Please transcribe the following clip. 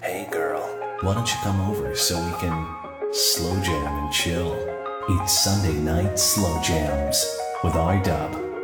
Hey girl, why don't you come over so we can slow jam and chill? It's Sunday Night Slow Jams with iDub.